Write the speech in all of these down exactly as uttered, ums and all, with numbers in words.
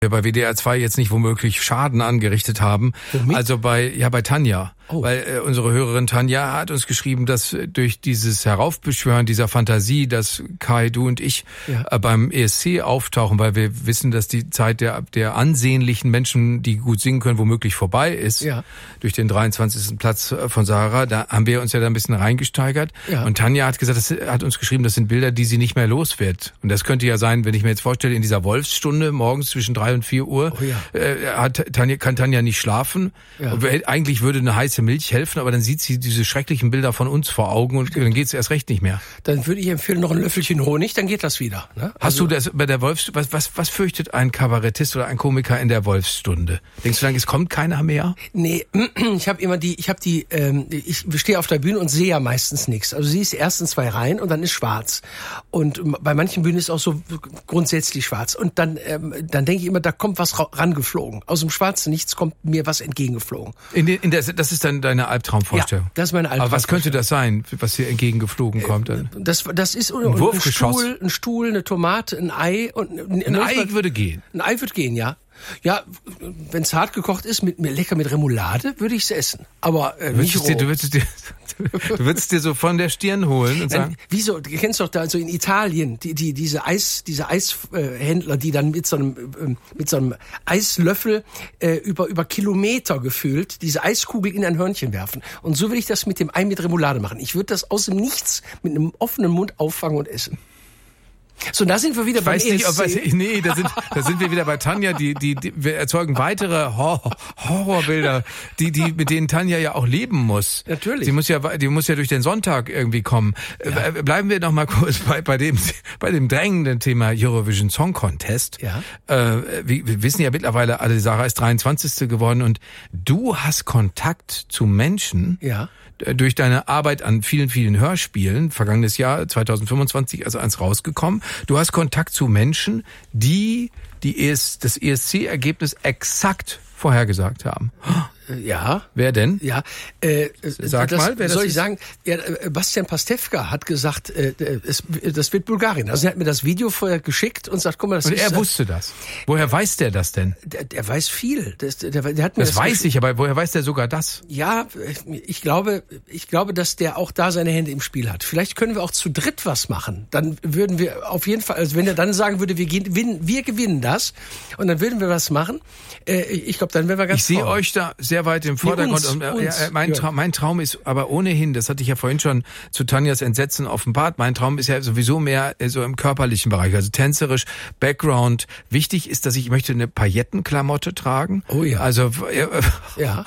wir bei W D R zwei jetzt nicht womöglich Schaden angerichtet haben. Womit? Also bei ja bei Tanja. Oh. Weil äh, unsere Hörerin Tanja hat uns geschrieben, dass äh, durch dieses Heraufbeschwören dieser Fantasie, dass Kai, du und ich ja. äh, beim E S C auftauchen, weil wir wissen, dass die Zeit der der ansehnlichen Menschen, die gut singen können, womöglich vorbei ist, ja. durch den dreiundzwanzigsten Platz von Sahara, da haben wir uns ja da ein bisschen reingesteigert. Ja. Und Tanja hat gesagt, das hat uns geschrieben, das sind Bilder, die sie nicht mehr los wird. Und das könnte ja sein, wenn ich mir jetzt vorstelle, in dieser Wolfsstunde morgens zwischen drei und vier Uhr oh ja. äh, hat Tanja, kann Tanja nicht schlafen. Ja. Und eigentlich würde eine heiße Milch helfen, aber dann sieht sie diese schrecklichen Bilder von uns vor Augen und dann geht es erst recht nicht mehr. Dann würde ich empfehlen, noch ein Löffelchen Honig, dann geht das wieder. Ne? Hast also, du das bei der Wolfsstunde, was, was, was fürchtet ein Kabarettist oder ein Komiker in der Wolfsstunde? Denkst du dann, es kommt keiner mehr? Nee, ich habe immer die, ich habe die, ähm, ich stehe auf der Bühne und sehe ja meistens nichts. Also sie ist erst in zwei Reihen und dann ist schwarz. Und bei manchen Bühnen ist auch so grundsätzlich schwarz. Und dann, ähm, dann denke ich immer, da kommt was rangeflogen. Aus dem schwarzen Nichts kommt mir was entgegengeflogen. In, de, in der, das ist dann deine Albtraumvorstellung. Ja, das ist meine Albtraumvorstellung. Aber was könnte das sein, was dir entgegengeflogen kommt? Dann? Das, das ist ein, ein, ein Stuhl, ein Stuhl, eine Tomate, ein Ei und ein, ein Ei würde gehen. Ein Ei würde gehen, ja. Ja, wenn es hart gekocht ist, mit, mit lecker mit Remoulade, würde ich es essen. Aber äh, nicht roh. Dir, du würdest dir, du würdest dir so von der Stirn holen und sagen. Nein, wieso? Du kennst doch da so in Italien die die diese Eis diese Eishändler, die dann mit so einem äh, mit so einem Eislöffel äh, über über Kilometer gefüllt diese Eiskugel in ein Hörnchen werfen. Und so will ich das mit dem Ei mit Remoulade machen. Ich würde das aus dem Nichts mit einem offenen Mund auffangen und essen. So, da sind wir wieder beim E S C. Nicht, ob, weiß, nee, da sind, da sind wir wieder bei Tanja. Die, die, die, wir erzeugen weitere Horror, Horrorbilder, die, die, mit denen Tanja ja auch leben muss. Natürlich. Sie muss ja, die muss ja durch den Sonntag irgendwie kommen. Ja. Bleiben wir noch mal kurz bei, bei dem, bei dem drängenden Thema Eurovision Song Contest. Ja. Äh, wir, wir wissen ja mittlerweile alle, Sarah ist dreiundzwanzigste geworden und du hast Kontakt zu Menschen. Ja. Durch deine Arbeit an vielen, vielen Hörspielen, vergangenes Jahr, zwanzig fünfundzwanzig, also eins rausgekommen. Du hast Kontakt zu Menschen, die, die E S, das E S C-Ergebnis exakt vorhergesagt haben. Ja. Wer denn? Ja. Äh, Sag das, mal, wer das soll ich ist? sagen? Ja, Bastian Pastewka hat gesagt, äh, es, das wird Bulgarien. Also er hat mir das Video vorher geschickt und sagt, guck mal, das und ist... Und er wusste das. Woher weiß der das denn? Der, der weiß viel. Das, der, der hat mir das, das weiß ich, aber woher weiß der sogar das? Ja, ich glaube, ich glaube, dass der auch da seine Hände im Spiel hat. Vielleicht können wir auch zu dritt was machen. Dann würden wir auf jeden Fall, also wenn er dann sagen würde, wir gewinnen, wir gewinnen das, und dann würden wir was machen. Äh, ich glaube, dann wären wir ganz Ich sehe euch da sehr weit im Vordergrund. Nee, uns, und, uns, ja, mein, Traum, mein Traum ist aber ohnehin, das hatte ich ja vorhin schon zu Tanjas Entsetzen offenbart, mein Traum ist ja sowieso mehr so im körperlichen Bereich, also tänzerisch, Background. Wichtig ist, dass ich, ich möchte eine Paillettenklamotte tragen. Oh ja. Also äh, ja.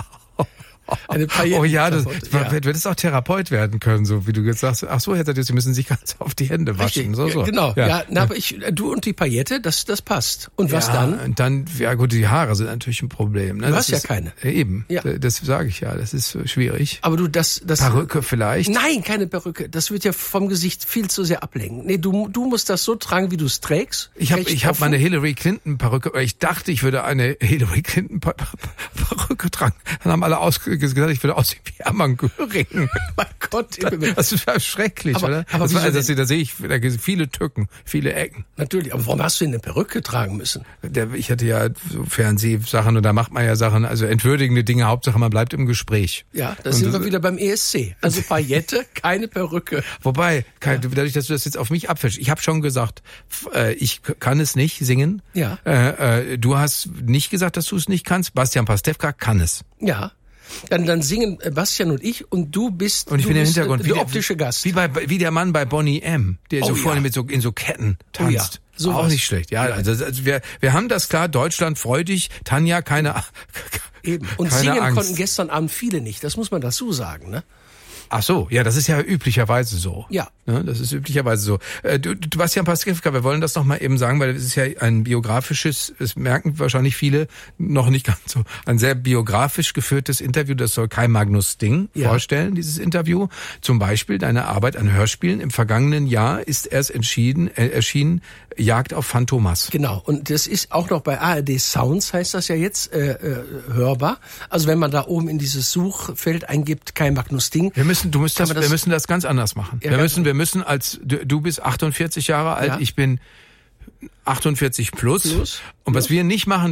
Eine oh ja, du ja. würdest auch Therapeut werden können, so wie du jetzt sagst. Ach so, Herr Tadeusz, Sie müssen sich ganz auf die Hände waschen. Richtig, so, so. Genau, ja. ja na, aber ich, du und die Paillette, das, das passt. Und was ja, dann? Und dann, ja gut, die Haare sind natürlich ein Problem. Ne? Du das hast ist, ja keine. Eben, ja. das sage ich ja, das ist schwierig. Aber du, das... das Perücke vielleicht? Nein, keine Perücke. Das wird ja vom Gesicht viel zu sehr ablenken. Nee, du, du musst das so tragen, wie du es trägst. Ich habe ich hab meine Hillary Clinton Perücke, ich dachte, ich würde eine Hillary Clinton Perücke tragen. Dann haben alle ausgesagt, ich würde aussehen wie Hermann Göring. Mein Gott. Das ist schrecklich, aber, oder? Aber das war, also, da sehe ich da viele Tücken, viele Ecken. Natürlich, aber warum hast du denn eine Perücke tragen müssen? Der, ich hatte ja so Fernsehsachen und da macht man ja Sachen, also entwürdigende Dinge, Hauptsache man bleibt im Gespräch. Ja, da sind wir wieder beim E S C. Also Paillette, keine Perücke. Wobei, kein, ja. dadurch, dass du das jetzt auf mich abfällst, ich habe schon gesagt, ich kann es nicht singen. Ja. Äh, äh, du hast nicht gesagt, dass du es nicht kannst. Bastian Pastewka kann es. Ja. Dann, dann singen Bastian und ich und du bist, und ich du bin im bist Hintergrund der, wie der der optische Gast. Wie, bei, wie der Mann bei Boney M., der oh, so ja. vorne mit so, in so Ketten tanzt. Oh, ja. So auch was. nicht schlecht. Ja, also, also wir, wir haben das klar, Deutschland freudig, Tanja, keine Eben. Und keine singen Angst. konnten gestern Abend viele nicht, das muss man dazu sagen, ne? Ach so, ja, das ist ja üblicherweise so. Ja. Ne, das ist üblicherweise so. Äh, du, du Bastian Pastewka, wir wollen das noch mal eben sagen, weil es ist ja ein biografisches, es merken wahrscheinlich viele noch nicht ganz so, ein sehr biografisch geführtes Interview, das soll Kai Magnus Ding ja. vorstellen, dieses Interview. Zum Beispiel deine Arbeit an Hörspielen. Im vergangenen Jahr ist erst entschieden, äh, erschienen Jagd auf Phantomas. Genau, und das ist auch noch bei A R D Sounds, heißt das ja jetzt, äh, äh, hörbar. Also wenn man da oben in dieses Suchfeld eingibt, Kai Magnus Ding. Wir müssen, du musst das, das, wir müssen das ganz anders machen. Ja, wir müssen, wir müssen als, du, du bist achtundvierzig Jahre alt, ja. ich bin achtundvierzig plus. plus. Und was ja. wir nicht machen